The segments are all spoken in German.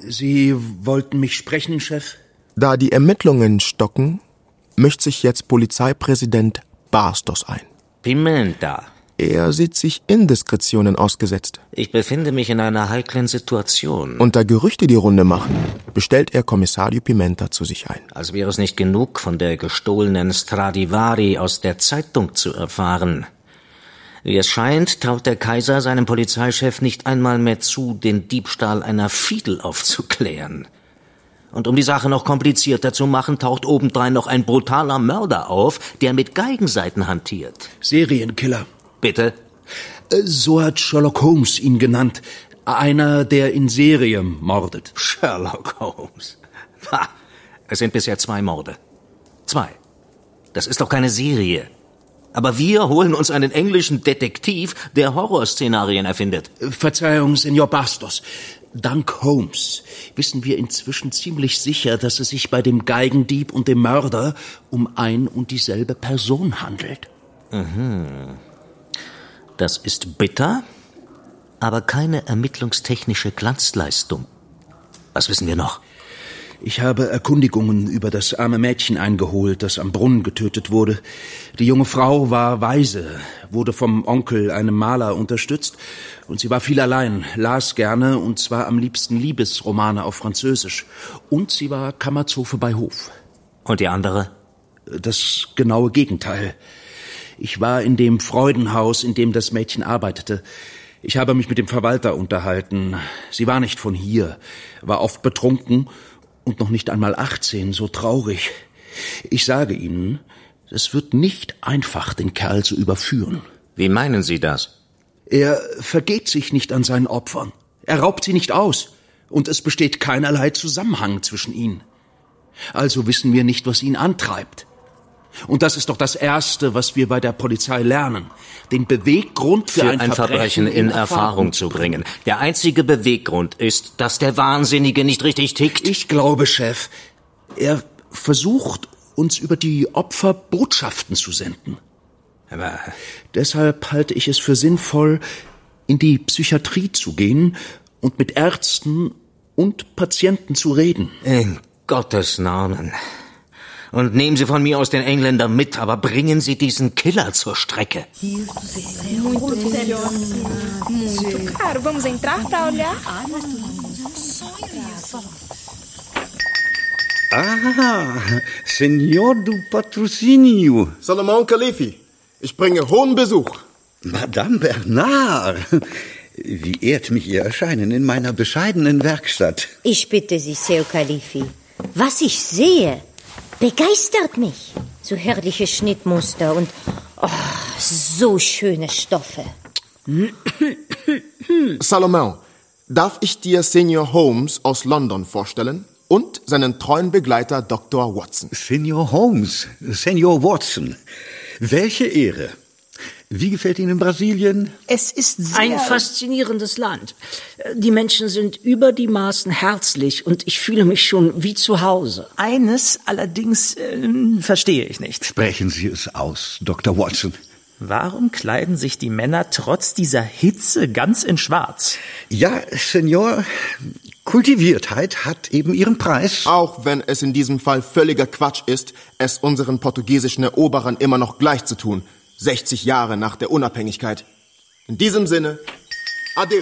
Sie wollten mich sprechen, Chef? Da die Ermittlungen stocken, mischt sich jetzt Polizeipräsident Bastos ein. Pimenta. Er sieht sich Indiskretionen ausgesetzt. Ich befinde mich in einer heiklen Situation. Und da Gerüchte die Runde machen, bestellt er Kommissario Pimenta zu sich ein. Als wäre es nicht genug, von der gestohlenen Stradivari aus der Zeitung zu erfahren. Wie es scheint, traut der Kaiser seinem Polizeichef nicht einmal mehr zu, den Diebstahl einer Fiedel aufzuklären. Und um die Sache noch komplizierter zu machen, taucht obendrein noch ein brutaler Mörder auf, der mit Geigensaiten hantiert. Serienkiller. Bitte? So hat Sherlock Holmes ihn genannt. Einer, der in Serie mordet. Sherlock Holmes. Ha, es sind bisher 2 Morde. 2. Das ist doch keine Serie. Aber wir holen uns einen englischen Detektiv, der Horrorszenarien erfindet. Verzeihung, Senor Bastos. Dank Holmes wissen wir inzwischen ziemlich sicher, dass es sich bei dem Geigendieb und dem Mörder um ein und dieselbe Person handelt. Das ist bitter, aber keine ermittlungstechnische Glanzleistung. Was wissen wir noch? Ich habe Erkundigungen über das arme Mädchen eingeholt, das am Brunnen getötet wurde. Die junge Frau war Waise, wurde vom Onkel, einem Maler, unterstützt. Und sie war viel allein, las gerne, und zwar am liebsten Liebesromane auf Französisch. Und sie war Kammerzofe bei Hof. Und die andere? Das genaue Gegenteil. Ich war in dem Freudenhaus, in dem das Mädchen arbeitete. Ich habe mich mit dem Verwalter unterhalten. Sie war nicht von hier, war oft betrunken und noch nicht einmal 18, so traurig. Ich sage Ihnen, es wird nicht einfach, den Kerl zu überführen. Wie meinen Sie das? Er vergeht sich nicht an seinen Opfern. Er raubt sie nicht aus. Und es besteht keinerlei Zusammenhang zwischen ihnen. Also wissen wir nicht, was ihn antreibt. Und das ist doch das Erste, was wir bei der Polizei lernen. Den Beweggrund für ein Verbrechen in Erfahrung zu bringen. Der einzige Beweggrund ist, dass der Wahnsinnige nicht richtig tickt. Ich glaube, Chef, er versucht, uns über die Opfer Botschaften zu senden. Aber deshalb halte ich es für sinnvoll, in die Psychiatrie zu gehen und mit Ärzten und Patienten zu reden. In Gottes Namen. Und nehmen Sie von mir aus den Engländer mit, aber bringen Sie diesen Killer zur Strecke. Claro, vamos entrar para olhar? Ah, Senor du Patrocinio. Salomon Khalifi, ich bringe hohen Besuch. Madame Bernard, wie ehrt mich Ihr Erscheinen in meiner bescheidenen Werkstatt. Ich bitte Sie, Seo Khalifi. Was ich sehe, begeistert mich. So herrliche Schnittmuster und so schöne Stoffe. Salomon, darf ich dir Senior Holmes aus London vorstellen? Und seinen treuen Begleiter Dr. Watson. Senior Holmes, Senior Watson. Welche Ehre. Wie gefällt Ihnen Brasilien? Es ist ein faszinierendes Land. Die Menschen sind über die Maßen herzlich und ich fühle mich schon wie zu Hause. Eines allerdings verstehe ich nicht. Sprechen Sie es aus, Dr. Watson. Warum kleiden sich die Männer trotz dieser Hitze ganz in Schwarz? Ja, Senor, Kultiviertheit hat eben ihren Preis. Auch wenn es in diesem Fall völliger Quatsch ist, es unseren portugiesischen Eroberern immer noch gleich zu tun. 60 Jahre nach der Unabhängigkeit. In diesem Sinne, Adeus.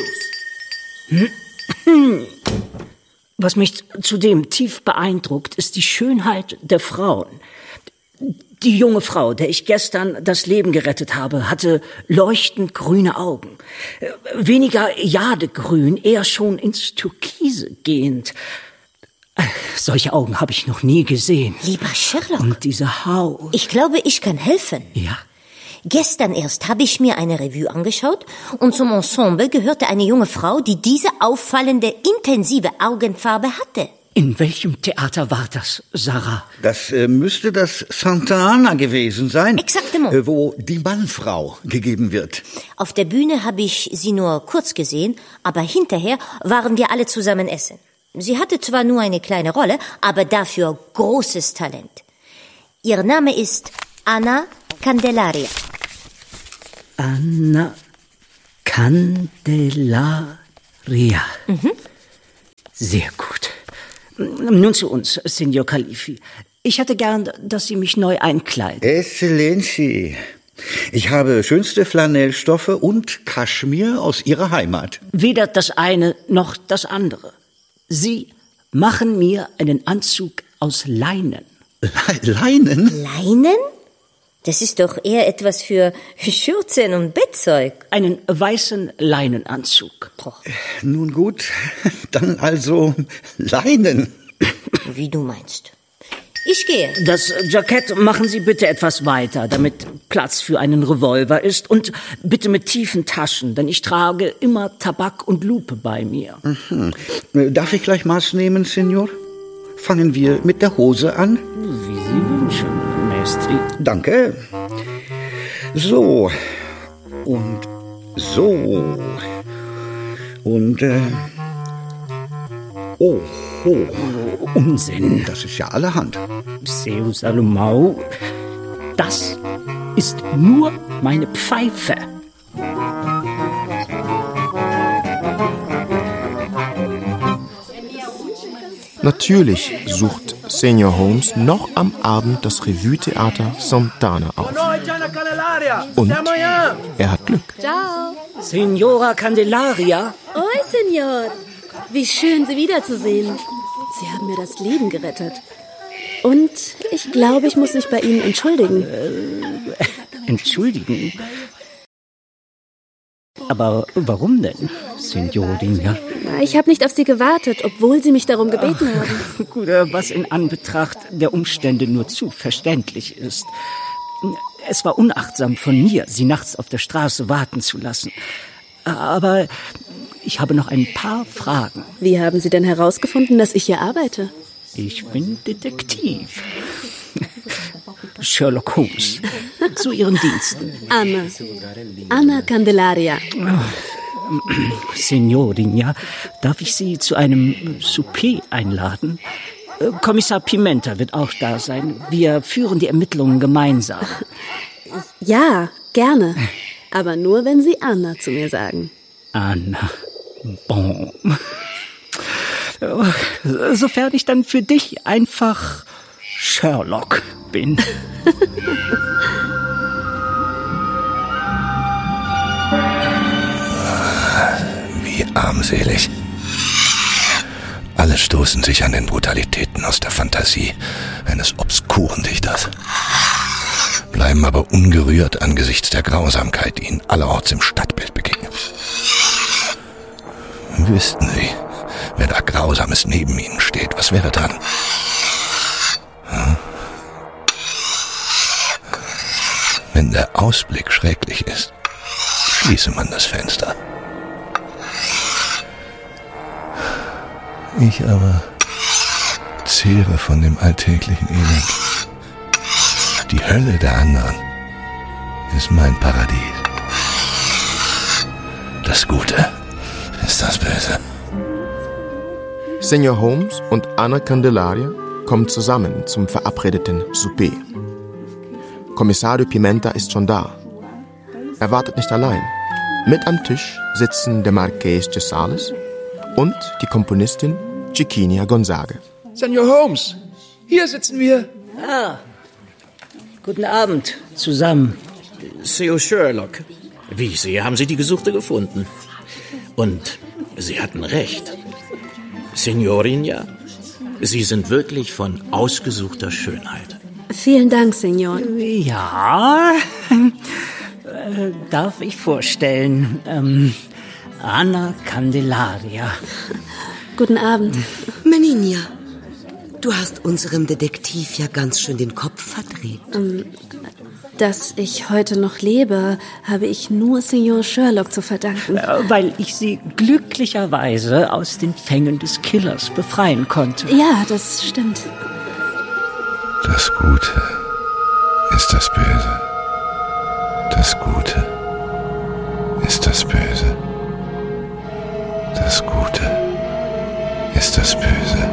Was mich zudem tief beeindruckt, ist die Schönheit der Frauen. Die junge Frau, der ich gestern das Leben gerettet habe, hatte leuchtend grüne Augen. Weniger Jadegrün, eher schon ins Türkise gehend. Solche Augen habe ich noch nie gesehen. Lieber Sherlock. Und diese Haut. Ich glaube, ich kann helfen. Ja? Gestern erst habe ich mir eine Revue angeschaut und zum Ensemble gehörte eine junge Frau, die diese auffallende, intensive Augenfarbe hatte. In welchem Theater war das, Sarah? Das müsste das Santa Anna gewesen sein. Exaktement. Wo die Mannfrau gegeben wird. Auf der Bühne habe ich sie nur kurz gesehen, aber hinterher waren wir alle zusammen essen. Sie hatte zwar nur eine kleine Rolle, aber dafür großes Talent. Ihr Name ist Anna Candelaria. Anna Candelaria. Sehr gut. Nun zu uns, Signor Khalifi. Ich hätte gern, dass Sie mich neu einkleiden. Excellency. Ich habe schönste Flanellstoffe und Kaschmir aus Ihrer Heimat. Weder das eine noch das andere. Sie machen mir einen Anzug aus Leinen. Leinen? Leinen? Das ist doch eher etwas für Schürzen und Bettzeug. Einen weißen Leinenanzug. Nun gut, dann also Leinen. Wie du meinst. Ich gehe. Das Jackett machen Sie bitte etwas weiter, damit Platz für einen Revolver ist. Und bitte mit tiefen Taschen, denn ich trage immer Tabak und Lupe bei mir. Darf ich gleich Maß nehmen, Signor? Fangen wir mit der Hose an? Wie Sie wünschen, Maestri. Danke. So. Und so. Und, oh. Unsinn. Das ist ja allerhand. Seu Salomão, das ist nur meine Pfeife. Natürlich sucht Senior Holmes noch am Abend das Revue-Theater Santana auf. Und er hat Glück. Ciao. Signora Candelaria. Oi, Signor. Wie schön, Sie wiederzusehen. Sie haben mir das Leben gerettet. Und ich glaube, ich muss mich bei Ihnen entschuldigen. Entschuldigen? Aber warum denn, Signorina? Ich habe nicht auf Sie gewartet, obwohl Sie mich darum gebeten haben. Gut, was in Anbetracht der Umstände nur zu verständlich ist. Es war unachtsam von mir, Sie nachts auf der Straße warten zu lassen. Aber ich habe noch ein paar Fragen. Wie haben Sie denn herausgefunden, dass ich hier arbeite? Ich bin Detektiv. Sherlock Holmes. Zu Ihren Diensten. Anna Candelaria. Signorina, darf ich Sie zu einem Souper einladen? Kommissar Pimenta wird auch da sein. Wir führen die Ermittlungen gemeinsam. Ja, gerne. Aber nur, wenn Sie Anna zu mir sagen. Anna. Bon. Sofern ich dann für dich einfach Sherlock bin. Wie armselig. Alle stoßen sich an den Brutalitäten aus der Fantasie eines obskuren Dichters, bleiben aber ungerührt angesichts der Grausamkeit, die ihnen allerorts im Stadtbild begegnet. Wüssten Sie, wer da Grausames neben Ihnen steht, was wäre dann? Wenn der Ausblick schrecklich ist, schließe man das Fenster. Ich aber zehre von dem alltäglichen Elend. Die Hölle der anderen ist mein Paradies. Das Gute ist das Böse. Senior Holmes und Anna Candelaria kommen zusammen zum verabredeten Souper. Kommissario Pimenta ist schon da. Er wartet nicht allein. Mit am Tisch sitzen der Marqués de Sales und die Komponistin Chiquinia Gonzaga. Senior Holmes, hier sitzen wir. Guten Abend zusammen. Seu Sherlock. Wie ich sehe, haben Sie die Gesuchte gefunden. Und Sie hatten recht. Signorina, Sie sind wirklich von ausgesuchter Schönheit. Vielen Dank, Signor. Ja, darf ich vorstellen. Anna Candelaria. Guten Abend. Meninia, du hast unserem Detektiv ja ganz schön den Kopf verdreht. Dass ich heute noch lebe, habe ich nur Signor Sherlock zu verdanken. Weil ich Sie glücklicherweise aus den Fängen des Killers befreien konnte. Ja, das stimmt. Das Gute ist das Böse. Das Gute ist das Böse. Das Gute ist das Böse.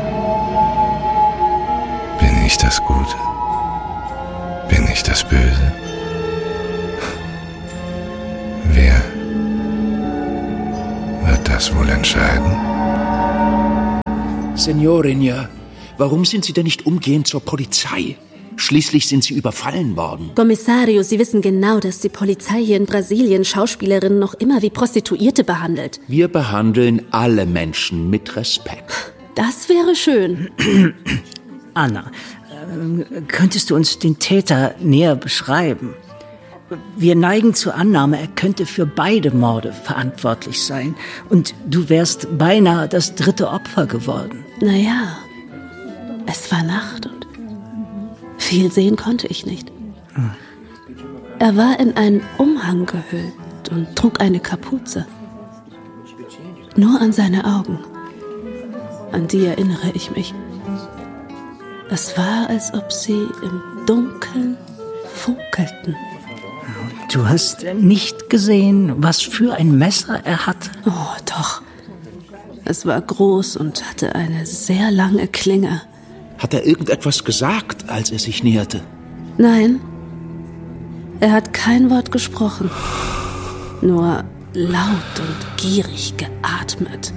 Bin ich das Gute? Bin ich das Böse? Wer wird das wohl entscheiden? Signorinja, warum sind Sie denn nicht umgehend zur Polizei? Schließlich sind Sie überfallen worden. Kommissario, Sie wissen genau, dass die Polizei hier in Brasilien Schauspielerinnen noch immer wie Prostituierte behandelt. Wir behandeln alle Menschen mit Respekt. Das wäre schön. Anna, könntest du uns den Täter näher beschreiben? Wir neigen zur Annahme, er könnte für beide Morde verantwortlich sein. Und du wärst beinahe das 3. Opfer geworden. Naja, es war Nacht und viel sehen konnte ich nicht. Er war in einen Umhang gehüllt und trug eine Kapuze. Nur an seine Augen. An die erinnere ich mich. Es war, als ob sie im Dunkeln funkelten. Du hast nicht gesehen, was für ein Messer er hatte? Oh, doch. Es war groß und hatte eine sehr lange Klinge. Hat er irgendetwas gesagt, als er sich näherte? Nein. Er hat kein Wort gesprochen. Nur laut und gierig geatmet.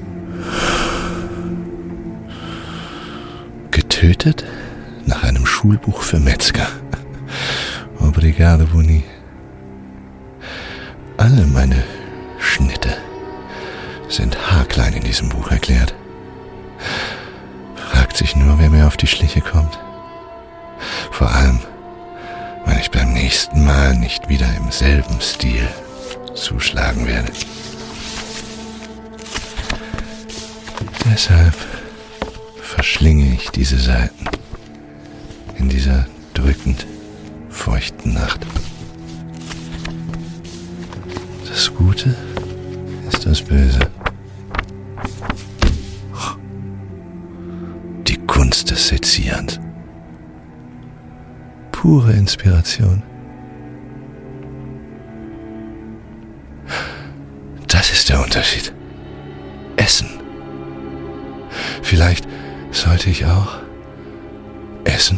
Getötet? Nach einem Schulbuch für Metzger. Obrigado, Boni. Alle meine Schnitte sind haarklein in diesem Buch erklärt. Fragt sich nur, wer mir auf die Schliche kommt. Vor allem, wenn ich beim nächsten Mal nicht wieder im selben Stil zuschlagen werde. Deshalb verschlinge ich diese Seiten in dieser drückend feuchten Nacht. Das Gute ist das Böse. Die Kunst des Sezierens. Pure Inspiration. Das ist der Unterschied. Essen. Vielleicht sollte ich auch essen?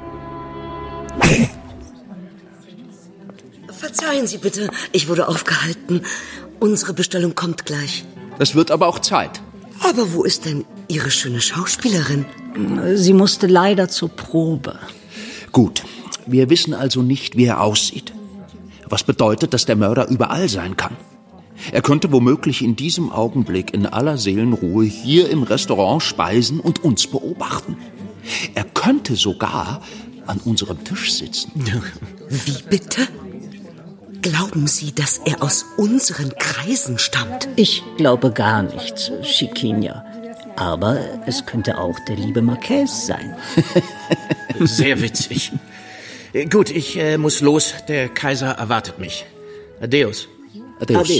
Verzeihen Sie bitte, ich wurde aufgehalten. Unsere Bestellung kommt gleich. Das wird aber auch Zeit. Aber wo ist denn Ihre schöne Schauspielerin? Sie musste leider zur Probe. Gut, wir wissen also nicht, wie er aussieht. Was bedeutet, dass der Mörder überall sein kann. Er könnte womöglich in diesem Augenblick in aller Seelenruhe hier im Restaurant speisen und uns beobachten. Er könnte sogar an unserem Tisch sitzen. Wie bitte? Glauben Sie, dass er aus unseren Kreisen stammt? Ich glaube gar nichts, Chiquinha. Aber es könnte auch der liebe Marquez sein. Sehr witzig. Gut, ich muss los. Der Kaiser erwartet mich. Adeus. Adeus.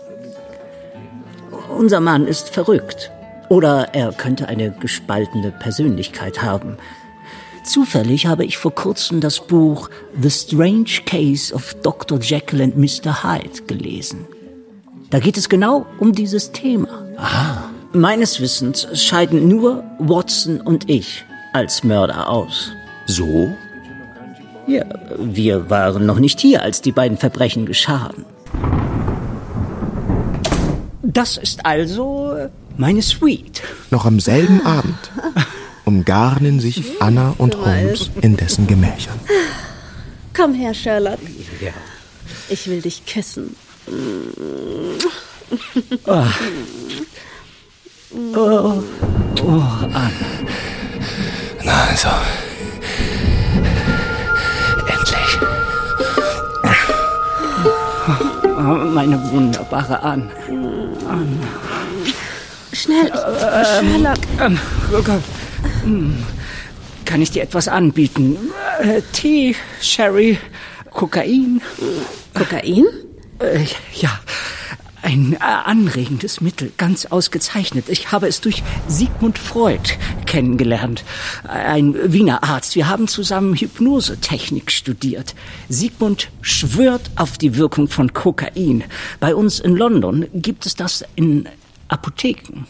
Unser Mann ist verrückt. Oder er könnte eine gespaltene Persönlichkeit haben. Zufällig habe ich vor kurzem das Buch The Strange Case of Dr. Jekyll and Mr. Hyde gelesen. Da geht es genau um dieses Thema. Aha. Meines Wissens scheiden nur Watson und ich als Mörder aus. So? Ja, wir waren noch nicht hier, als die beiden Verbrechen geschahen. Das ist also meine Suite. Noch am selben Abend umgarnen sich Anna und Holmes in dessen Gemächern. Komm her, Sherlock. Ich will dich küssen. Oh, Anna. Na also, endlich. Oh, meine wunderbare Anna. Schnell, Sherlock. Kann ich dir etwas anbieten? Tee, Sherry, Kokain? Kokain? Ja, ein anregendes Mittel, ganz ausgezeichnet. Ich habe es durch Sigmund Freud kennengelernt, ein Wiener Arzt. Wir haben zusammen Hypnosetechnik studiert. Sigmund schwört auf die Wirkung von Kokain. Bei uns in London gibt es das in Apotheken.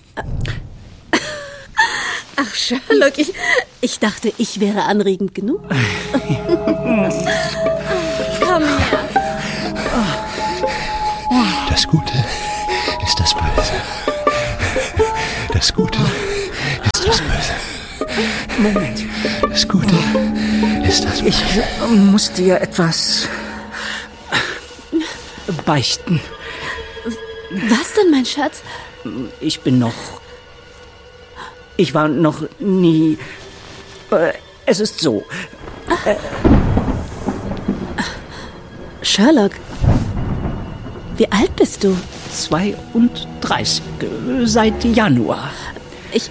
Ach, Sherlock, ich dachte, ich wäre anregend genug. Komm her. Das Gute ist das Böse. Das Gute ist das Böse. Moment. Das Gute ist das Böse. Ich muss dir etwas beichten. Was denn, mein Schatz? Ich war noch nie... Es ist so. Sherlock, wie alt bist du? 32. Seit Januar. Ich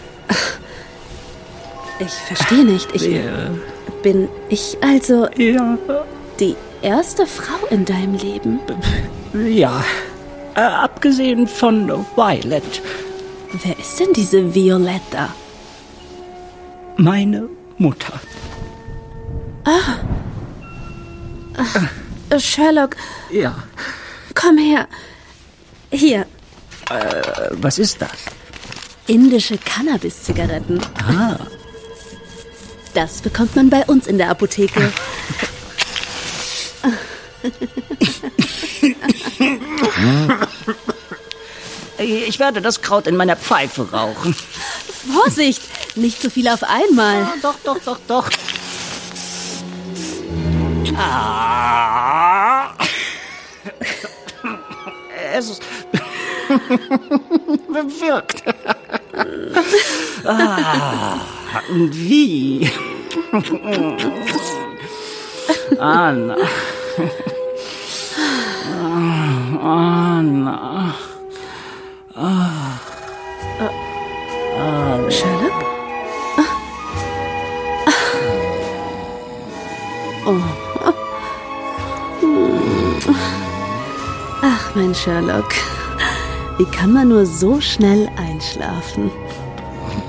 verstehe nicht. Bin ich also die erste Frau in deinem Leben? Ja, abgesehen von Violet. Wer ist denn diese Violetta? Meine Mutter. Sherlock. Ja. Komm her. Hier. Was ist das? Indische Cannabis-Zigaretten. Ah. Das bekommt man bei uns in der Apotheke. Ich werde das Kraut in meiner Pfeife rauchen. Vorsicht, nicht so viel auf einmal. Doch. Ah. Es wirkt. Wie? Anna. Anna. Sherlock? Ach, mein Sherlock. Wie kann man nur so schnell einschlafen?